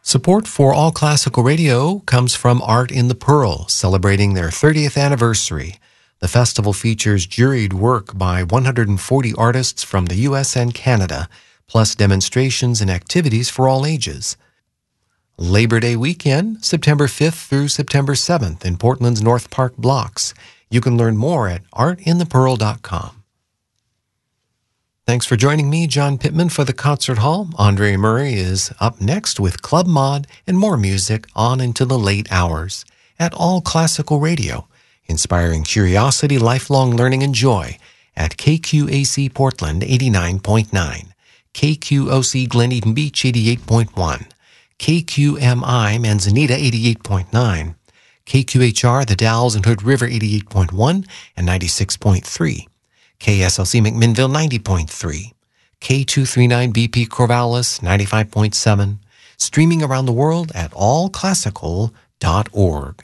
Support for All Classical Radio comes from Art in the Pearl, celebrating their 30th anniversary. The festival features juried work by 140 artists from the U.S. and Canada, plus demonstrations and activities for all ages. Labor Day weekend, September 5th through September 7th in Portland's North Park blocks. You can learn more at artinthepearl.com. Thanks for joining me, John Pittman, for the Concert Hall. Andre Murray is up next with Club Mod and more music on into the late hours at All Classical Radio, inspiring curiosity, lifelong learning, and joy at KQAC Portland 89.9, KQOC Glen Eden Beach 88.1, KQMI Manzanita 88.9, KQHR The Dalles and Hood River 88.1 and 96.3, KSLC McMinnville 90.3, K239BP Corvallis 95.7, streaming around the world at allclassical.org.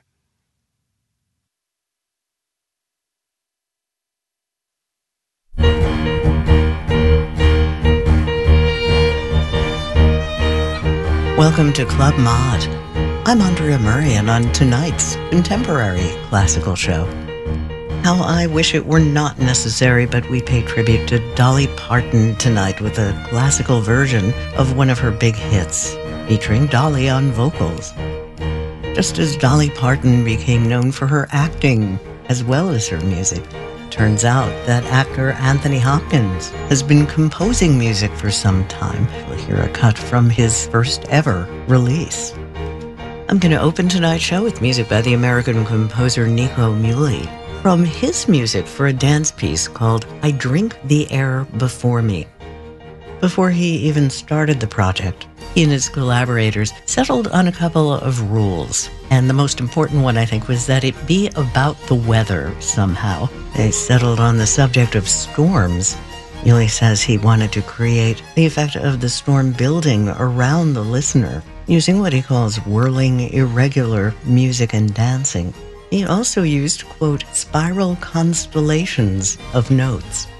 Welcome to Club Mod. I'm Andrea Murray, and on tonight's contemporary classical show, how I wish it were not necessary, but we pay tribute to Dolly Parton tonight with a classical version of one of her big hits, featuring Dolly on vocals. Just as Dolly Parton became known for her acting as well as her music, turns out that actor Anthony Hopkins has been composing music for some time. We'll hear a cut from his first ever release. I'm going to open tonight's show with music by the American composer Nico Muhly, from his music for a dance piece called I Drink the Air Before Me. Before he even started the project, he and his collaborators settled on a couple of rules. And the most important one, I think, was that it be about the weather somehow. They settled on the subject of storms. Muhly says he wanted to create the effect of the storm building around the listener, using what he calls whirling, irregular music and dancing. He also used, quote, spiral constellations of notes.